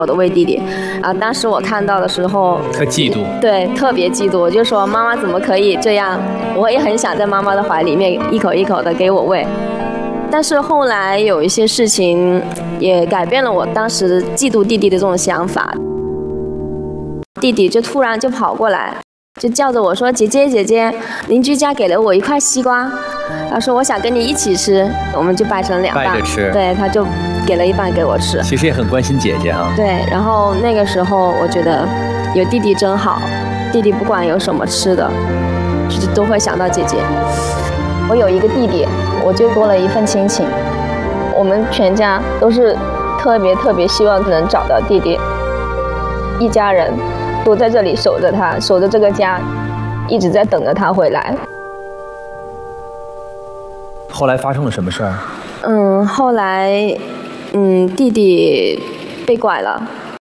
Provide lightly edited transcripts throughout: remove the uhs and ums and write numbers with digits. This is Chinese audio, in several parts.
我的喂弟弟啊，当时我看到的时候特嫉妒， 对，特别嫉妒。我就说妈妈怎么可以这样？我也很想在妈妈的怀里面一口一口的给我喂。但是后来有一些事情也改变了我当时嫉妒弟弟的这种想法。弟弟就突然就跑过来，就叫着我说：“姐姐姐姐，邻居家给了我一块西瓜，他说我想跟你一起吃。”我们就掰成2半， 掰着吃。 对，他就给了一半给我吃。 其实也很关心姐姐啊。 对，然后那个时候我觉得有弟弟真好，弟弟不管有什么吃的，就是都会想到姐姐。我有一个弟弟，我就多了一份亲情。我们全家都是特别希望能找到弟弟，一家人都在这里守着他，守着这个家，一直在等着他回来。 后来发生了什么事儿？ 后来，弟弟被拐了。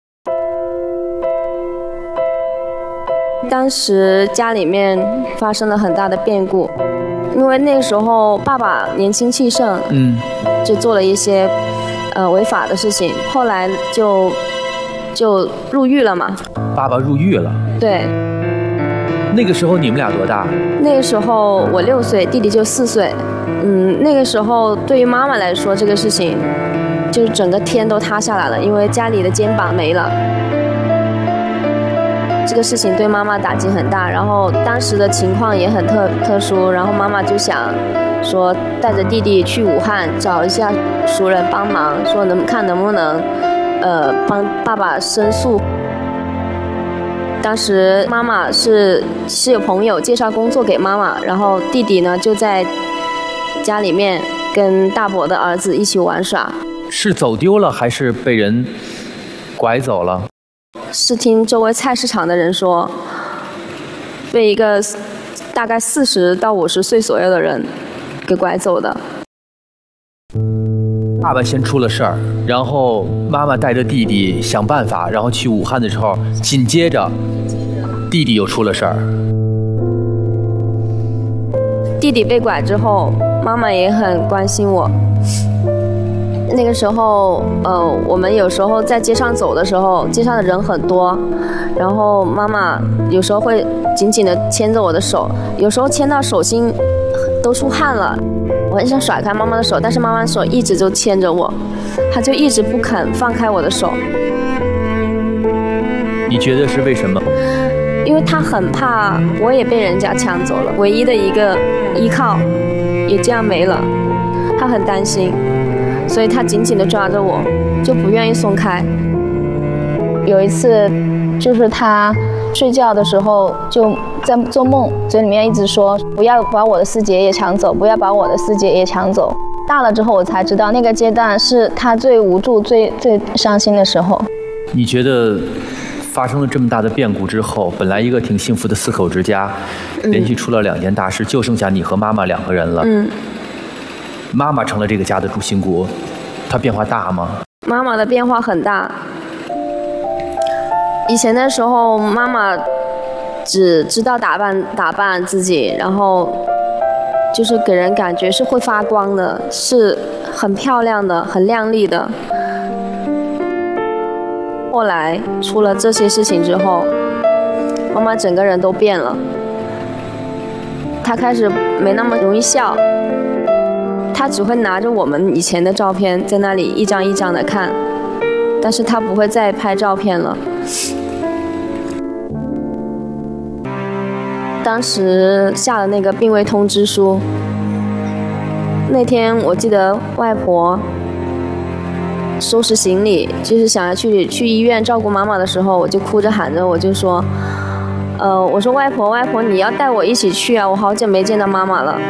当时家里面发生了很大的变故，因为那时候爸爸年轻气盛，就做了一些违法的事情，后来就入狱了嘛。 爸爸入狱了。 对。 那个时候你们俩多大？ 那个时候我6岁，弟弟就4岁。那个时候对于妈妈来说，这个事情就是整个天都塌下来了，因为家里的肩膀没了。这个事情对妈妈打击很大，然后当时的情况也很特殊，然后妈妈就想说带着弟弟去武汉找一下熟人帮忙，说能不能帮爸爸申诉。当时妈妈是有朋友介绍工作给妈妈，然后弟弟呢就在家里面跟大伯的儿子一起玩耍。 是走丢了还是被人拐走了？ 是听周围菜市场的人说，被一个大概40到50岁左右的人给拐走的。 爸爸先出了事儿，然后妈妈带着弟弟想办法，然后去武汉的时候，紧接着弟弟又出了事儿。 弟弟被拐之后，妈妈也很关心我。那个时候，我们有时候在街上走的时候，街上的人很多，然后妈妈有时候会紧紧地牵着我的手，有时候牵到手心都出汗了，我很想甩开妈妈的手，但是妈妈的手一直就牵着我，她就一直不肯放开我的手。 你觉得是为什么？ 因为她很怕我也被人家抢走了，唯一的一个依靠也这样没了，她很担心，所以她紧紧地抓着我，就不愿意松开。有一次，就是她睡觉的时候就在做梦，嘴里面一直说不要把我的4姐也抢走，不要把我的4姐也抢走。大了之后我才知道，那个阶段是她最无助、最伤心的时候。 你觉得发生了这么大的变故之后，本来一个挺幸福的4口之家，连续出了2件大事，就剩下你和妈妈2个人了。妈妈成了这个家的主心骨，她变化大吗？ 妈妈的变化很大。以前的时候，妈妈只知道打扮自己，然后就是给人感觉是会发光的，是很漂亮的，很靓丽的。后来出了这些事情之后，妈妈整个人都变了。她开始没那么容易笑，她只会拿着我们以前的照片在那里一张一张的看，但是她不会再拍照片了。当时下了那个病危通知书，那天我记得外婆收拾行李，就是想要去医院照顾妈妈的时候，我就哭着喊着，我就说，我说外婆你要带我一起去啊，我好久没见到妈妈了。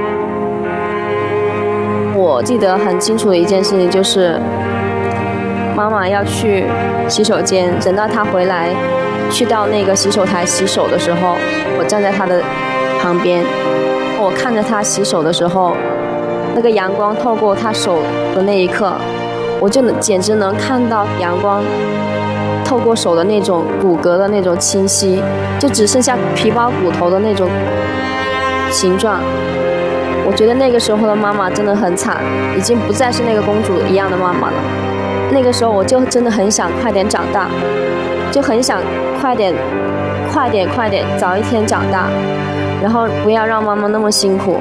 我记得很清楚的一件事情就是，妈妈要去洗手间，等到她回来，去到那个洗手台洗手的时候，我站在她的旁边，我看着她洗手的时候，那个阳光透过她手的那一刻，我就简直能看到阳光透过手的那种骨骼的那种清晰，就只剩下皮包骨头的那种形状。我觉得那个时候的妈妈真的很惨，已经不再是那个公主一样的妈妈了。 那个时候我就真的很想快点长大，就很想快点，早一天长大，然后不要让妈妈那么辛苦。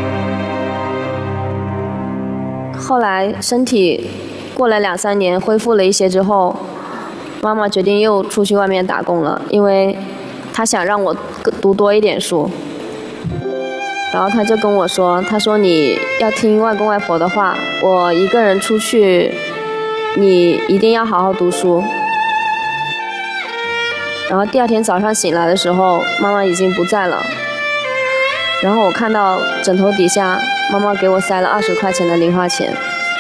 后来身体过了2、3年恢复了一些之后，妈妈决定又出去外面打工了，因为她想让我读多一点书。然后她就跟我说，她说你要听外公外婆的话，我一个人出去，你一定要好好读书。然后第2天早上醒来的时候，妈妈已经不在了。然后我看到枕头底下，妈妈给我塞了20块钱的零花钱。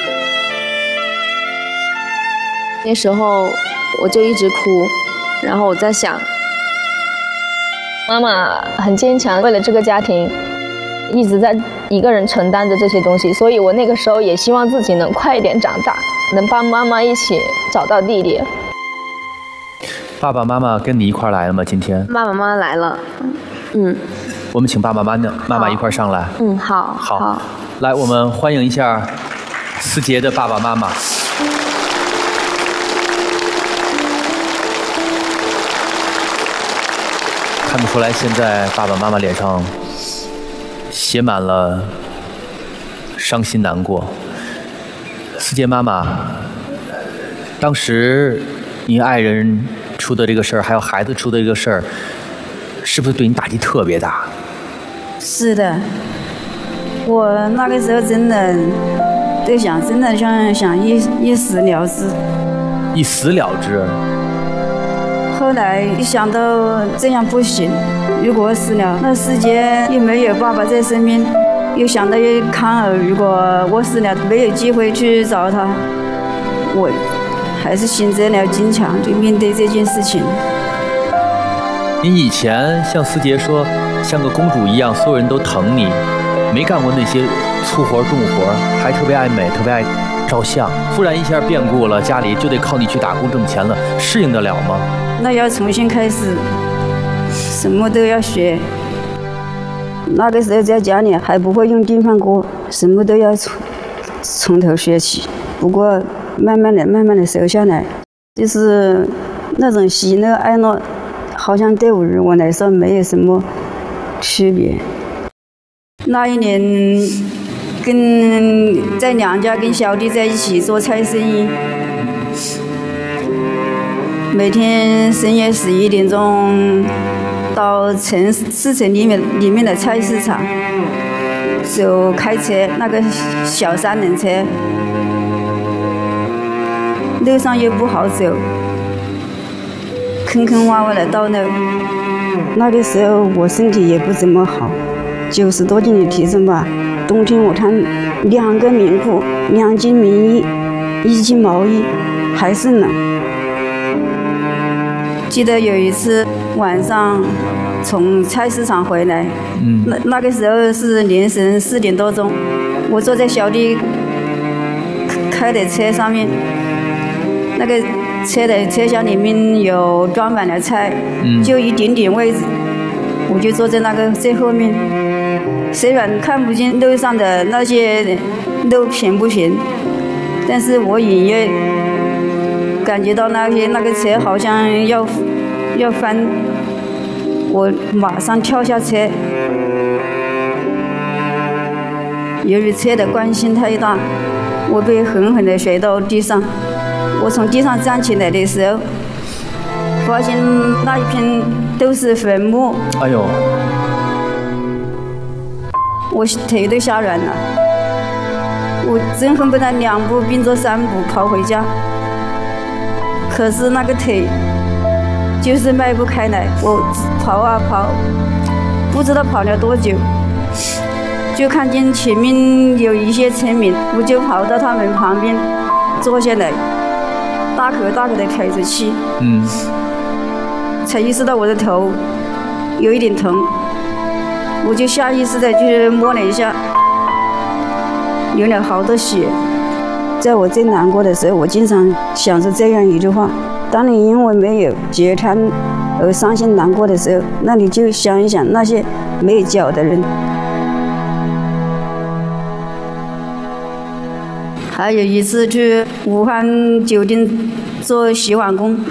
那时候我就一直哭，然后我在想，妈妈很坚强，为了这个家庭，一直在一个人承担着这些东西，所以我那个时候也希望自己能快一点长大，能帮妈妈一起找到弟弟。 爸爸妈妈跟你一块来了吗？今天？ 爸爸妈妈来了， 我们请爸爸妈妈一块上来。 好。 来，我们欢迎一下思杰的爸爸妈妈。看得出来，现在爸爸妈妈脸上写满了伤心难过。思杰妈妈，当时你爱人出的这个事儿，还有孩子出的这个事儿，是不是对你打击特别大？ 是的，我那个时候真的都想，真的想一死了之。 一死了之。 后来一想到这样不行，如果死了，那世界又没有爸爸在身边，又想到康儿，如果我死了，没有机会去找他，我还是选择了坚强，就面对这件事情。 你以前像思杰说，像个公主一样，所有人都疼你，没干过那些粗活重活，还特别爱美，特别爱照相。突然一下变故了，家里就得靠你去打工挣钱了，适应得了吗？ 那要重新开始，什么都要学。那个时候在家里还不会用电饭锅，什么都要从头学起。不过慢慢的熟下来，就是那种喜怒哀乐，好像对我来说没有什么区别。那一年在娘家跟小弟在一起做菜生意，每天深夜11点钟到市城里面的菜市场，开车那个小3轮车，路上又不好走，坑坑洼洼的道路。那个时候我身体也不怎么好，90多斤的体重吧。冬天我穿2个棉裤、2件棉衣、1件毛衣，还是冷。记得有一次晚上从菜市场回来，那个时候是凌晨4点多钟，我坐在小弟开的车上面，那个车的车厢里面有装满了菜，就一点点位置，我就坐在那个最后面。虽然看不见路上的那些路平不平，但是我隐约感觉到那个车好像要翻，我马上跳下车。由于车的惯性太大，我被狠狠地摔到地上。我从地上站起来的时候，发现那一片都是坟墓。 哎呦！ 我腿都吓软了，我真恨不得2步并作3步跑回家，可是那个腿就是迈不开来。我跑啊跑，不知道跑了多久，就看见前面有一些村民，我就跑到他们旁边坐下来，大口大口的喘着气，才意识到我的头有一点疼。我就下意识的去摸了一下，流了好多血。在我最难过的时候，我经常想着这样一句话：当你因为没有截瘫而伤心难过的时候，那你就想一想那些没有脚的人。 还有一次去武汉酒店做洗碗工，